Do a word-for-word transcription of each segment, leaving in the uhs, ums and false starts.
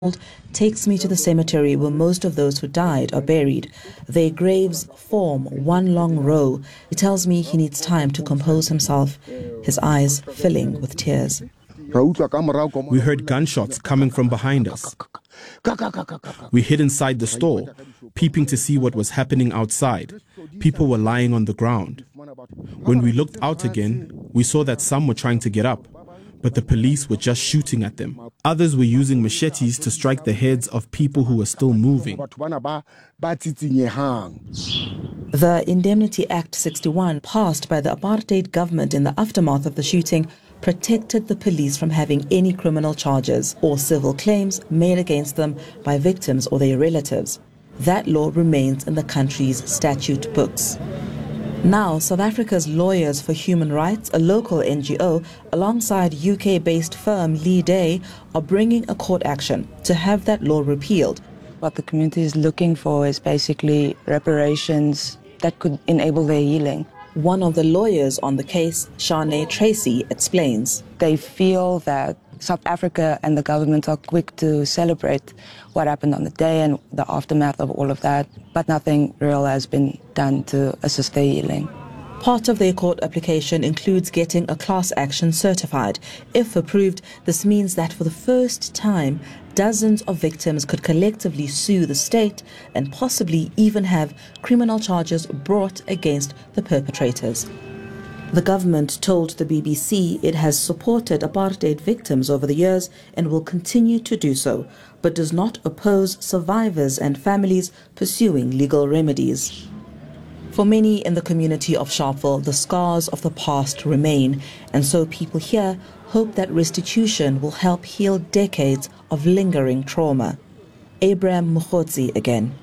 takes me to the cemetery where most of those who died are buried. Their graves form one long row. He tells me he needs time to compose himself, his eyes filling with tears. We heard gunshots coming from behind us. We hid inside the store, peeping to see what was happening outside. People were lying on the ground. When we looked out again, we saw that some were trying to get up, but the police were just shooting at them. Others were using machetes to strike the heads of people who were still moving. The Indemnity Act sixty-one, passed by the apartheid government in the aftermath of the shooting, protected the police from having any criminal charges or civil claims made against them by victims or their relatives. That law remains in the country's statute books. Now, South Africa's Lawyers for Human Rights, a local N G O, alongside U K-based firm Lee Day, are bringing a court action to have that law repealed. What the community is looking for is basically reparations that could enable their healing. One of the lawyers on the case, Shanae Tracy, explains. They feel that South Africa and the government are quick to celebrate what happened on the day and the aftermath of all of that, but nothing real has been done to assist their healing. Part of their court application includes getting a class action certified. If approved, this means that for the first time, dozens of victims could collectively sue the state and possibly even have criminal charges brought against the perpetrators. The government told the B B C it has supported apartheid victims over the years and will continue to do so, but does not oppose survivors and families pursuing legal remedies. For many in the community of Sharpeville, the scars of the past remain, and so people here hope that restitution will help heal decades of lingering trauma. Abraham Mkhotsi again.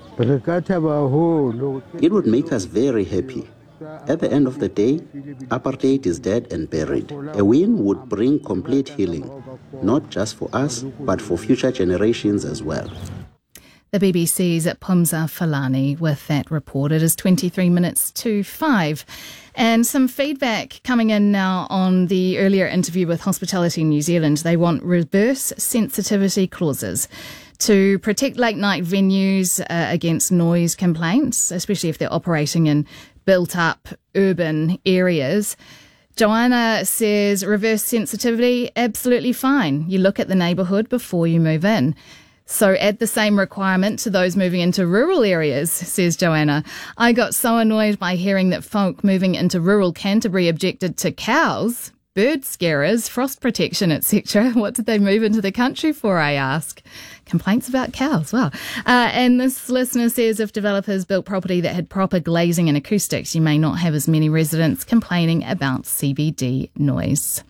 It would make us very happy. At the end of the day, apartheid is dead and buried. A win would bring complete healing, not just for us, but for future generations as well. The B B C's Pumza Falani with that report. It is twenty-three minutes to five. And some feedback coming in now on the earlier interview with Hospitality New Zealand. They want reverse sensitivity clauses to protect late-night venues uh, against noise complaints, especially if they're operating in built-up urban areas. Joanna says reverse sensitivity, absolutely fine. You look at the neighbourhood before you move in. So add the same requirement to those moving into rural areas, says Joanna. I got so annoyed by hearing that folk moving into rural Canterbury objected to cows, bird scarers, frost protection, et cetera. What did they move into the country for, I ask? Complaints about cows, wow. Uh, and this listener says if developers built property that had proper glazing and acoustics, you may not have as many residents complaining about C B D noise.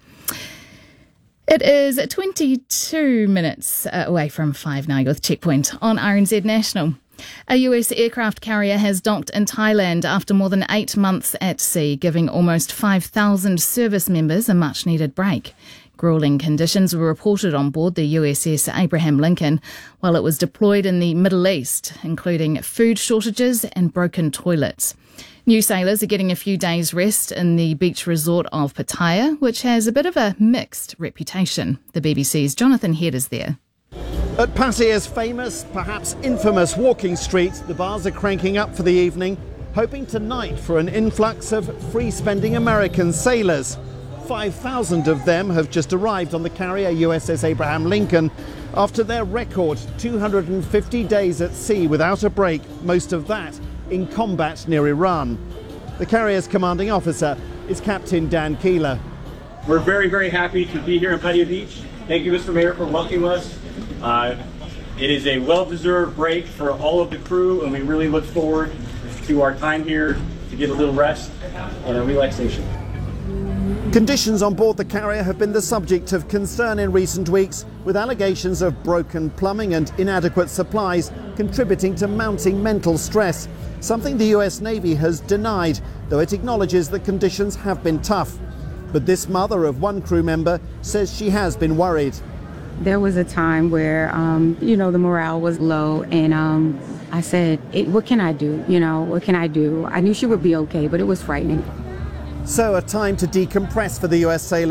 It is twenty-two minutes away from five now. You're with Checkpoint on R N Z National. A U S aircraft carrier has docked in Thailand after more than eight months at sea, giving almost five thousand service members a much-needed break. Gruelling conditions were reported on board the U S S Abraham Lincoln while it was deployed in the Middle East, including food shortages and broken toilets. New sailors are getting a few days' rest in the beach resort of Pattaya, which has a bit of a mixed reputation. The B B C's Jonathan Head is there. At Pattaya's famous, perhaps infamous walking street, the bars are cranking up for the evening, hoping tonight for an influx of free-spending American sailors. five thousand of them have just arrived on the carrier U S S Abraham Lincoln after their record two hundred fifty days at sea without a break, most of that in combat near Iran. The carrier's commanding officer is Captain Dan Keeler. We're very, very happy to be here in Pattaya Beach. Thank you, Mister Mayor, for welcoming us. Uh, it is a well-deserved break for all of the crew, and we really look forward to our time here to get a little rest and a relaxation. Conditions on board the carrier have been the subject of concern in recent weeks, with allegations of broken plumbing and inadequate supplies contributing to mounting mental stress, something the U S Navy has denied, though it acknowledges that conditions have been tough. But this mother of one crew member says she has been worried. There was a time where, um, you know, the morale was low, and um, I said, it, what can I do? You know, what can I do? I knew she would be okay, but it was frightening. So a time to decompress for the U S sailors,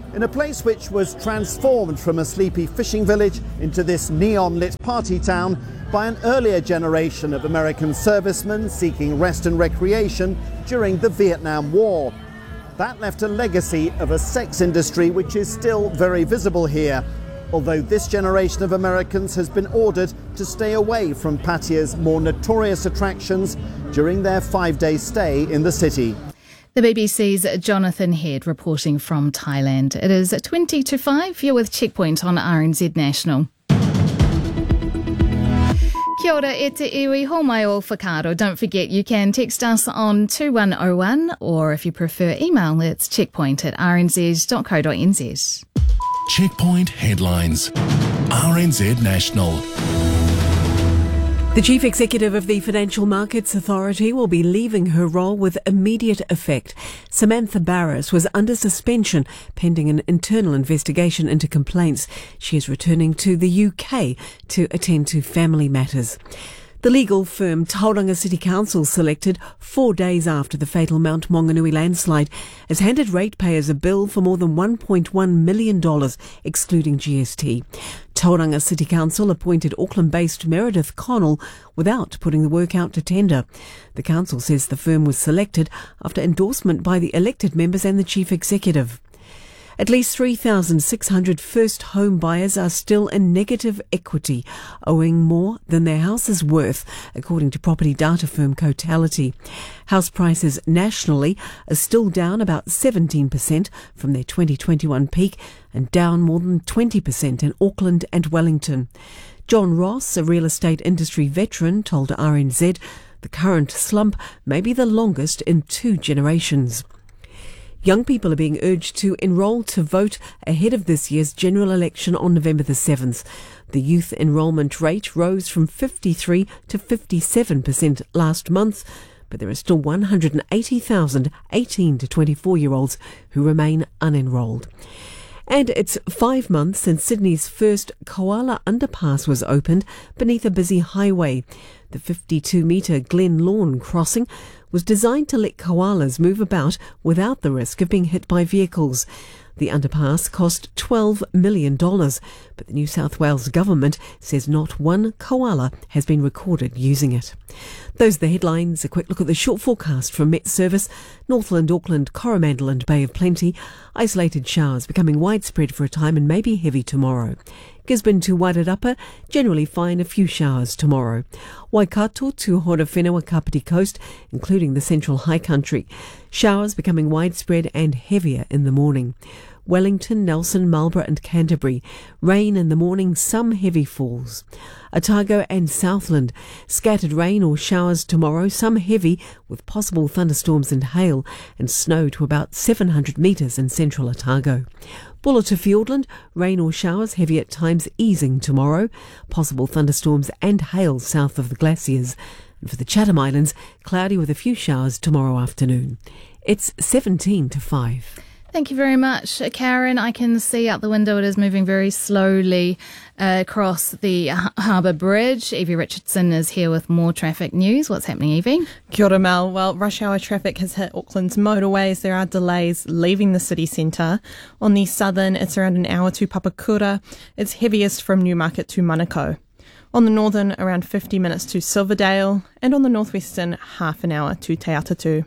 in a place which was transformed from a sleepy fishing village into this neon-lit party town by an earlier generation of American servicemen seeking rest and recreation during the Vietnam War. That left a legacy of a sex industry which is still very visible here, although this generation of Americans has been ordered to stay away from Pathia's more notorious attractions during their five-day stay in the city. The B B C's Jonathan Head reporting from Thailand. It is twenty to five. You're with Checkpoint on R N Z National. Kia ora e te iwi, ho mai o whakaaro. Don't forget you can text us on two one oh one, or if you prefer email, it's checkpoint at r n z dot co dot n z. Checkpoint headlines. R N Z National. The Chief Executive of the Financial Markets Authority will be leaving her role with immediate effect. Samantha Barris was under suspension pending an internal investigation into complaints. She is returning to the U K to attend to family matters. The legal firm Tauranga City Council, selected four days after the fatal Mount Maunganui landslide, has handed ratepayers a bill for more than one point one million dollars, excluding G S T. Tauranga City Council appointed Auckland-based Meredith Connell without putting the work out to tender. The council says the firm was selected after endorsement by the elected members and the chief executive. At least three thousand six hundred first home buyers are still in negative equity, owing more than their house is worth, according to property data firm Cotality. House prices nationally are still down about seventeen percent from their twenty twenty-one peak and down more than twenty percent in Auckland and Wellington. John Ross, a real estate industry veteran, told R N Z the current slump may be the longest in two generations. Young people are being urged to enrol to vote ahead of this year's general election on November the seventh. The youth enrolment rate rose from fifty-three to fifty-seven percent last month, but there are still one hundred eighty thousand eighteen to twenty-four-year-olds who remain unenrolled. And it's five months since Sydney's first koala underpass was opened beneath a busy highway. The fifty-two metre Glen Lawn crossing was designed to let koalas move about without the risk of being hit by vehicles. The underpass cost twelve million dollars, but the New South Wales government says not one koala has been recorded using it. Those are the headlines. A quick look at the short forecast from Met Service. Northland, Auckland, Coromandel and Bay of Plenty. Isolated showers becoming widespread for a time and maybe heavy tomorrow. Gisborne to Wairarapa, generally fine, a few showers tomorrow. Waikato to Horowhenua Kapiti Coast, including the central high country. Showers becoming widespread and heavier in the morning. Wellington, Nelson, Marlborough and Canterbury. Rain in the morning, some heavy falls. Otago and Southland. Scattered rain or showers tomorrow, some heavy with possible thunderstorms and hail, and snow to about seven hundred metres in central Otago. Buller to Fiordland, rain or showers, heavy at times, easing tomorrow. Possible thunderstorms and hail south of the glaciers. And for the Chatham Islands, cloudy with a few showers tomorrow afternoon. It's seventeen to five. Thank you very much, Karen. I can see out the window it is moving very slowly uh, across the H- Harbour Bridge. Evie Richardson is here with more traffic news. What's happening, Evie? Kia ora, Mel. Well, rush hour traffic has hit Auckland's motorways. There are delays leaving the city centre. On the southern, it's around an hour to Papakura. It's heaviest from Newmarket to Manukau. On the northern, around fifty minutes to Silverdale. And on the northwestern, half an hour to Te Atatu.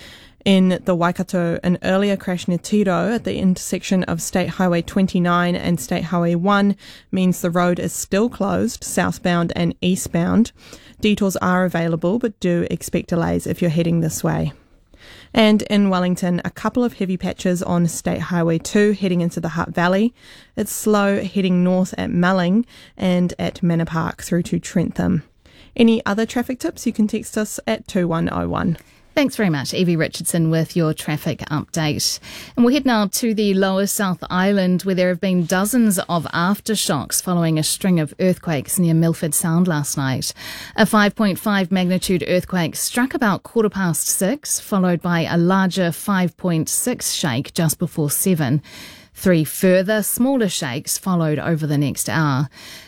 In the Waikato, an earlier crash near Tiro at the intersection of State Highway twenty-nine and State Highway one means the road is still closed, southbound and eastbound. Detours are available, but do expect delays if you're heading this way. And in Wellington, a couple of heavy patches on State Highway two heading into the Hutt Valley. It's slow heading north at Melling and at Manor Park through to Trentham. Any other traffic tips, you can text us at two one oh one. Thanks very much, Evie Richardson, with your traffic update. And we'll head now to the lower South Island, where there have been dozens of aftershocks following a string of earthquakes near Milford Sound last night. A five point five magnitude earthquake struck about quarter past six, followed by a larger five point six shake just before seven. Three further smaller shakes followed over the next hour.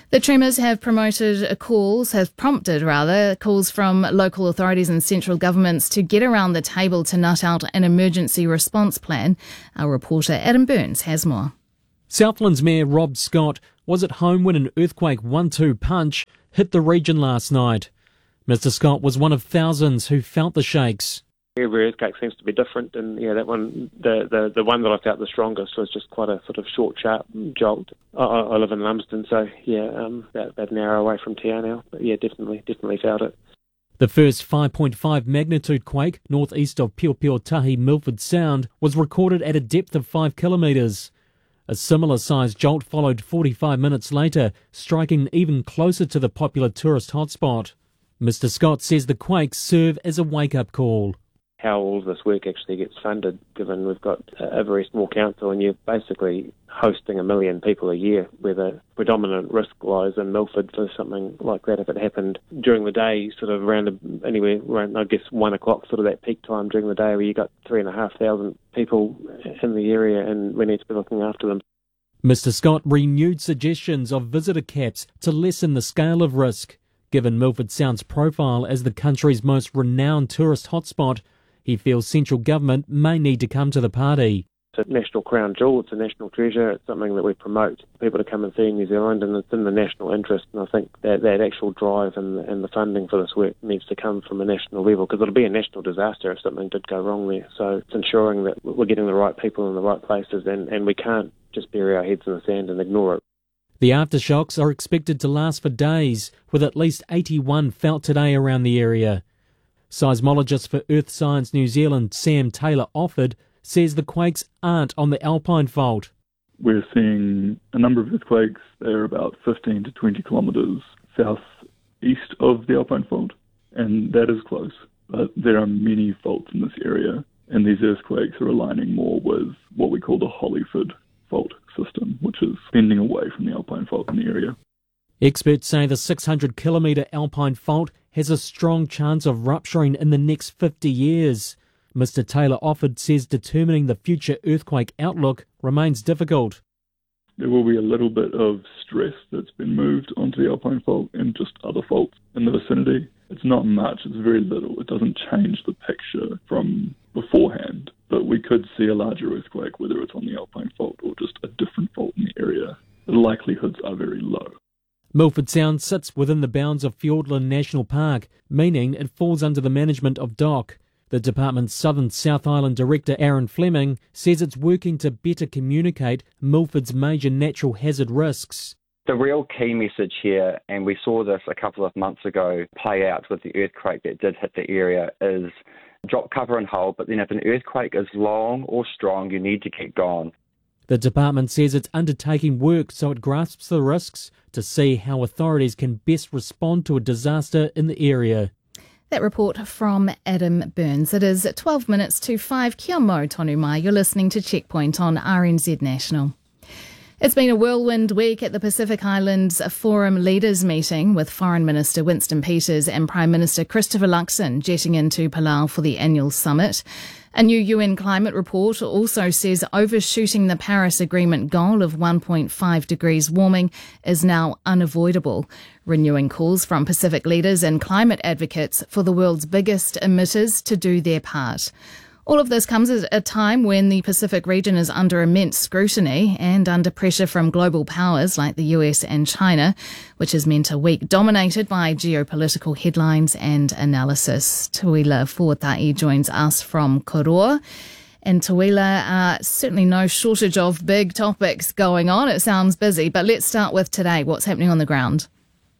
The tremors have promoted calls, have prompted rather, calls from local authorities and central governments to get around the table to nut out an emergency response plan. Our reporter Adam Burns has more. Southland's Mayor Rob Scott was at home when an earthquake one two punch hit the region last night. Mister Scott was one of thousands who felt the shakes. Every earthquake seems to be different, and yeah, that one, the, the the one that I felt the strongest was just quite a sort of short, sharp jolt. I, I live in Lumsden, so yeah, um, about, about an hour away from town now. But yeah, definitely, definitely felt it. The first five point five magnitude quake northeast of Piopiotahi, Milford Sound, was recorded at a depth of five kilometres. A similar sized jolt followed forty-five minutes later, striking even closer to the popular tourist hotspot. Mister Scott says the quakes serve as a wake-up call. How all of this work actually gets funded, given we've got a very small council and you're basically hosting a million people a year, where the predominant risk lies in Milford for something like that. If it happened during the day, sort of around anywhere around, I guess, one o'clock, sort of that peak time during the day where you got three and a half thousand people in the area, and we need to be looking after them. Mister Scott renewed suggestions of visitor caps to lessen the scale of risk. Given Milford Sound's profile as the country's most renowned tourist hotspot, he feels central government may need to come to the party. It's a national crown jewel, it's a national treasure, it's something that we promote people to come and see in New Zealand, and it's in the national interest, and I think that, that actual drive and, and the funding for this work needs to come from a national level, because it'll be a national disaster if something did go wrong there. So it's ensuring that we're getting the right people in the right places, and, and we can't just bury our heads in the sand and ignore it. The aftershocks are expected to last for days, with at least eighty-one felt today around the area. Seismologist for Earth Science New Zealand, Sam Taylor-Offord, says the quakes aren't on the Alpine Fault. We're seeing a number of earthquakes. They're about fifteen to twenty kilometres south-east of the Alpine Fault, and that is close. But there are many faults in this area, and these earthquakes are aligning more with what we call the Hollyford Fault system, which is bending away from the Alpine Fault in the area. Experts say the six hundred kilometre Alpine Fault has a strong chance of rupturing in the next fifty years. Mister Taylor-Offord says determining the future earthquake outlook remains difficult. There will be a little bit of stress that's been moved onto the Alpine Fault and just other faults in the vicinity. It's not much, it's very little. It doesn't change the picture from beforehand, but we could see a larger earthquake, whether it's on the Alpine Fault or just a different fault in the area. The likelihoods are very low. Milford Sound sits within the bounds of Fiordland National Park, meaning it falls under the management of D O C. The department's Southern South Island Director Aaron Fleming says it's working to better communicate Milford's major natural hazard risks. The real key message here, and we saw this a couple of months ago play out with the earthquake that did hit the area, is drop, cover and hold, but then if an earthquake is long or strong, you need to keep going. The department says it's undertaking work so it grasps the risks to see how authorities can best respond to a disaster in the area. That report from Adam Burns. It is twelve minutes to five. Kia mau tonu mai. You're listening to Checkpoint on R N Z National. It's been a whirlwind week at the Pacific Islands Forum Leaders Meeting, with Foreign Minister Winston Peters and Prime Minister Christopher Luxon jetting into Palau for the annual summit. A new U N climate report also says overshooting the Paris Agreement goal of one point five degrees warming is now unavoidable, renewing calls from Pacific leaders and climate advocates for the world's biggest emitters to do their part. All of this comes at a time when the Pacific region is under immense scrutiny and under pressure from global powers like the U S and China, which has meant a week dominated by geopolitical headlines and analysis. Tuila Fuatai joins us from Koroa. And Tuila, uh, certainly no shortage of big topics going on. It sounds busy, but let's start with today. What's happening on the ground?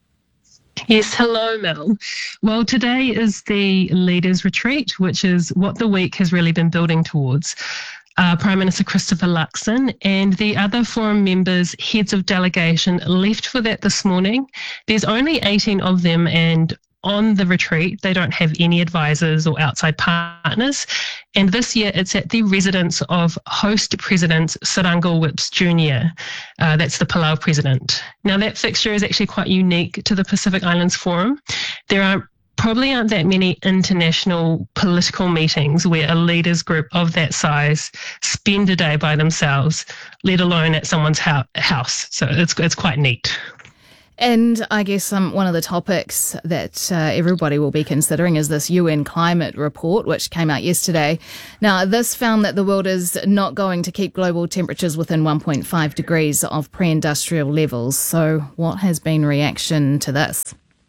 Yes, hello, Mel. Well, today is the Leaders Retreat, which is what the week has really been building towards. Uh, Prime Minister Christopher Luxon and the other forum members, heads of delegation, left for that this morning. There's only eighteen of them, and on the retreat, they don't have any advisors or outside partners. And this year, it's at the residence of host President Sarangal Whips Junior Uh, that's the Palau president. Now, that fixture is actually quite unique to the Pacific Islands Forum. There are probably aren't that many international political meetings where a leaders group of that size spend a day by themselves, let alone at someone's house. So it's it's quite neat. And I guess um, one of the topics that uh, everybody will be considering is this U N climate report, which came out yesterday. Now, this found that the world is not going to keep global temperatures within one point five degrees of pre-industrial levels. So what has been reaction to this?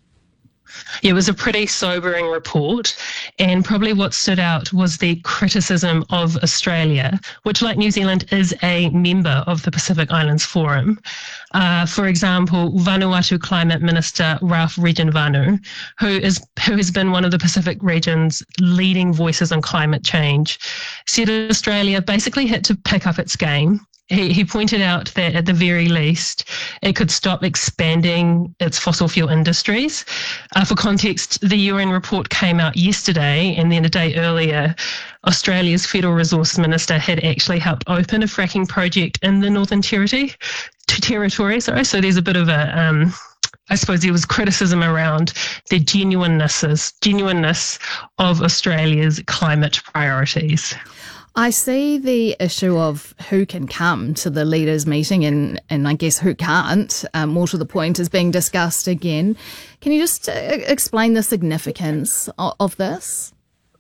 It was a pretty sobering report, and probably what stood out was the criticism of Australia, which, like New Zealand, is a member of the Pacific Islands Forum. Uh, for example, Vanuatu Climate Minister Ralph Regenvanu, who is who has been one of the Pacific region's leading voices on climate change, said Australia basically had to pick up its game. He, he pointed out that at the very least, it could stop expanding its fossil fuel industries. Uh, for context, the U N report came out yesterday, and then a day earlier, Australia's Federal Resource Minister had actually helped open a fracking project in the Northern Territory. Territory, sorry. So there's a bit of a, um, I suppose there was criticism around the genuineness, genuineness of Australia's climate priorities. I see the issue of who can come to the leaders' meeting and, and I guess who can't, um, more to the point, is being discussed again. Can you just uh, explain the significance of, of this?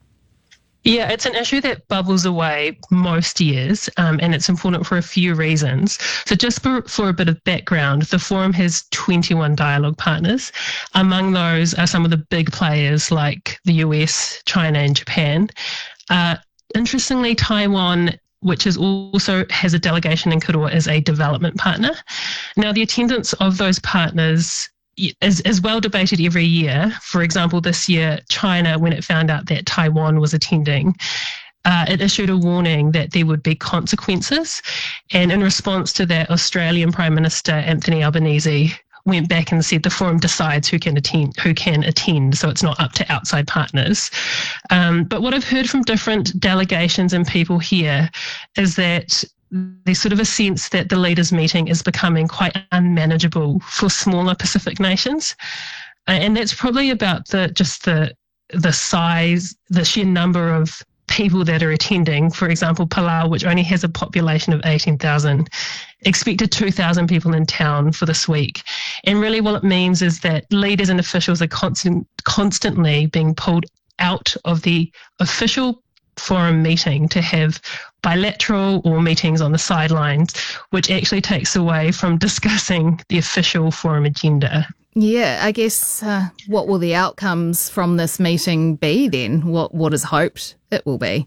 Yeah, it's an issue that bubbles away most years, um, and it's important for a few reasons. So just for, for a bit of background, the forum has twenty-one dialogue partners. Among those are some of the big players like the U S, China and Japan. Uh, Interestingly, Taiwan, which is also has a delegation in Koroa, is a development partner. Now, the attendance of those partners is, is well debated every year. For example, this year, China, when it found out that Taiwan was attending, uh, it issued a warning that there would be consequences. And in response to that, Australian Prime Minister Anthony Albanese went back and said the forum decides who can attend, who can attend, so it's not up to outside partners. Um, but what I've heard from different delegations and people here is that there's sort of a sense that the leaders' meeting is becoming quite unmanageable for smaller Pacific nations, uh, and that's probably about the just the the size, the sheer number of people that are attending. For example, Palau, which only has a population of eighteen thousand, expected two thousand people in town for this week. And really what it means is that leaders and officials are constant, constantly being pulled out of the official forum meeting to have bilateral or meetings on the sidelines, which actually takes away from discussing the official forum agenda. Yeah, I guess uh, what will the outcomes from this meeting be then? What What is hoped it will be?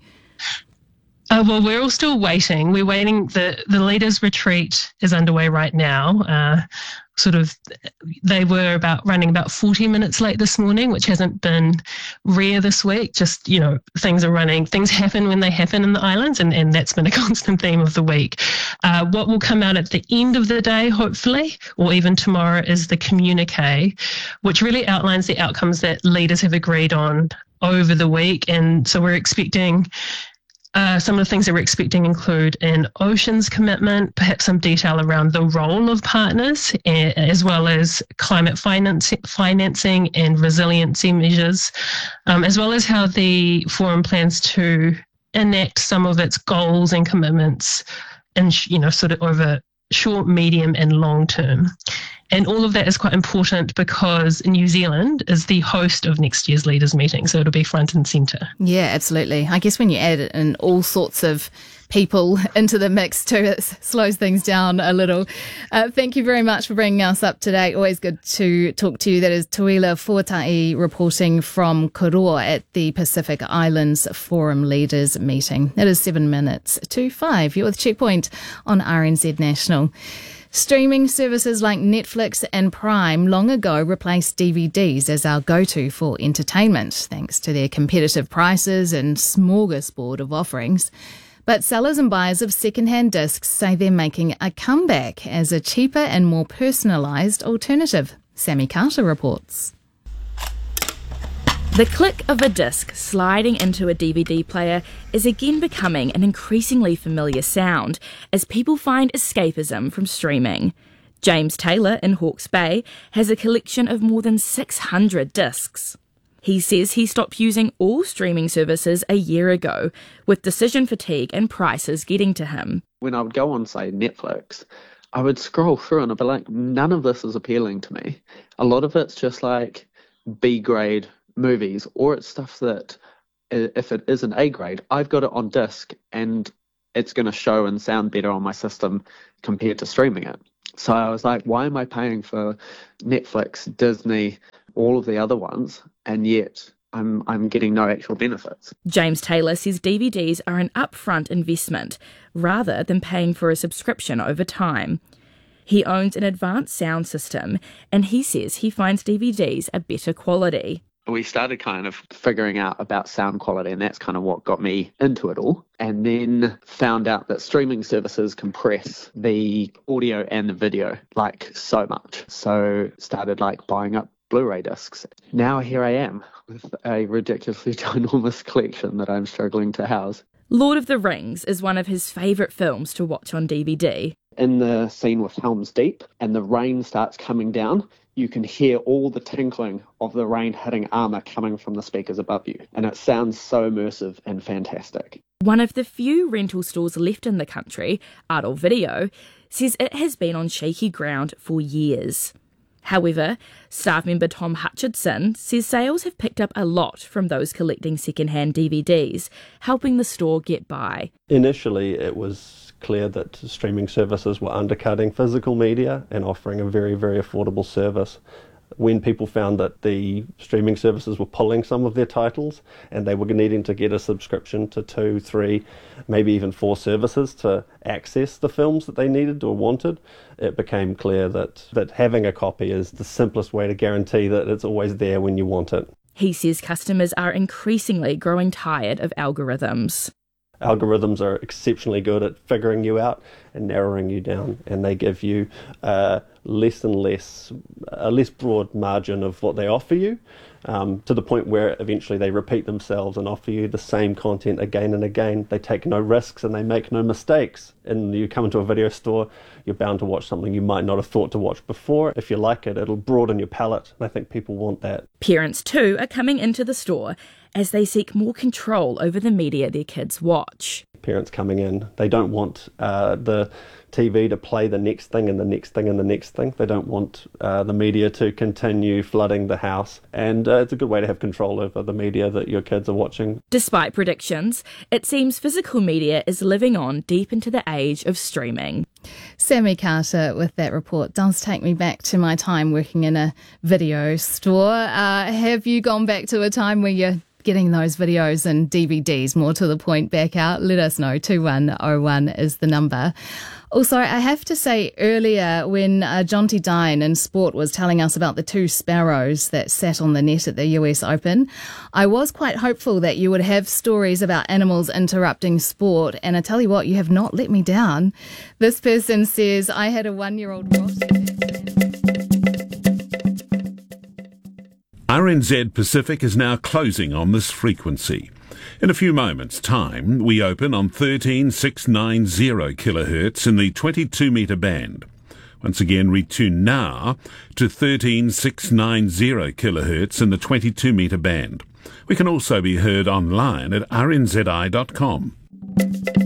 Uh, well, we're all still waiting. We're waiting. The, the leaders' retreat is underway right now. Uh, sort of, they were about running about forty minutes late this morning, which hasn't been rare this week. Just, you know, things are running, things happen when they happen in the islands, and, and that's been a constant theme of the week. Uh, what will come out at the end of the day, hopefully, or even tomorrow, is the communique, which really outlines the outcomes that leaders have agreed on over the week. And so we're expecting Uh, some of the things that we're expecting include an oceans commitment, perhaps some detail around the role of partners, as well as climate finance, financing and resiliency measures, um, as well as how the forum plans to enact some of its goals and commitments, and you know, sort of over short, medium, and long term. And all of that is quite important because New Zealand is the host of next year's leaders' meeting, so it'll be front and centre. Yeah, absolutely. I guess when you add in all sorts of people into the mix too, it slows things down a little. Uh, thank you very much for bringing us up to date. Always good to talk to you. That is Tuila Fuatai reporting from Koroa at the Pacific Islands Forum Leaders Meeting. It is seven minutes to five. You're with Checkpoint on R N Z National. Streaming services like Netflix and Prime long ago replaced D V Ds as our go-to for entertainment, thanks to their competitive prices and smorgasbord of offerings. But sellers and buyers of second-hand discs say they're making a comeback as a cheaper and more personalised alternative. Sammy Carter reports. The click of a disc sliding into a D V D player is again becoming an increasingly familiar sound as people find escapism from streaming. James Taylor in Hawke's Bay has a collection of more than six hundred discs. He says he stopped using all streaming services a year ago, with decision fatigue and prices getting to him. When I would go on, say, Netflix, I would scroll through and I'd be like, none of this is appealing to me. A lot of it's just like B-grade movies, or it's stuff that if it is an A-grade, I've got it on disc and it's going to show and sound better on my system compared to streaming it. So I was like, why am I paying for Netflix, Disney, all of the other ones, and yet I'm I'm getting no actual benefits? James Taylor says D V Ds are an upfront investment rather than paying for a subscription over time. He owns an advanced sound system and he says he finds D V Ds are better quality. We started kind of figuring out about sound quality, and that's kind of what got me into it all. And then found out that streaming services compress the audio and the video like so much. So started like buying up Blu-ray discs. Now here I am with a ridiculously ginormous collection that I'm struggling to house. Lord of the Rings is one of his favourite films to watch on D V D. In the scene with Helm's Deep and the rain starts coming down, you can hear all the tinkling of the rain hitting armour coming from the speakers above you. And it sounds so immersive and fantastic. One of the few rental stores left in the country, Adult Video, says it has been on shaky ground for years. However, staff member Tom Hutchinson says sales have picked up a lot from those collecting second-hand D V Ds, helping the store get by. Initially, it was clear that streaming services were undercutting physical media and offering a very, very affordable service. When people found that the streaming services were pulling some of their titles and they were needing to get a subscription to two, three, maybe even four services to access the films that they needed or wanted, it became clear that, that having a copy is the simplest way to guarantee that it's always there when you want it. He says customers are increasingly growing tired of algorithms. Algorithms are exceptionally good at figuring you out and narrowing you down, and they give you uh, less and less, a less broad margin of what they offer you, um, to the point where eventually they repeat themselves and offer you the same content again and again. They take no risks and they make no mistakes. And you come into a video store, you're bound to watch something you might not have thought to watch before. If you like it, it'll broaden your palette, and I think people want that. Parents too are coming into the store as they seek more control over the media their kids watch. Parents coming in, they don't want uh, the T V to play the next thing and the next thing and the next thing. They don't want uh, the media to continue flooding the house. And uh, it's a good way to have control over the media that your kids are watching. Despite predictions, it seems physical media is living on deep into the age of streaming. Sammy Carter with that report does take me back to my time working in a video store. Uh, have you gone back to a time where you're getting those videos and D V Ds, more to the point, back out? Let us know. two one oh one is the number. Also, I have to say, earlier when uh, Jonty Dine in Sport was telling us about the two sparrows that sat on the net at the U S Open, I was quite hopeful that you would have stories about animals interrupting sport, and I tell you what, you have not let me down. This person says, I had a one-year-old Ross. R N Z Pacific is now closing on this frequency. In a few moments' time, we open on thirteen six nine zero kilohertz in the twenty-two metre band. Once again, retune now to thirteen six nine zero kilohertz in the twenty-two metre band. We can also be heard online at r n z i dot com.